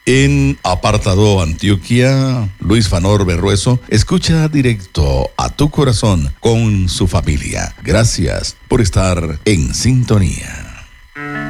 En Apartado Antioquia, Luis Fanor Berrueso escucha directo a tu corazón con su familia. Gracias por estar en sintonía.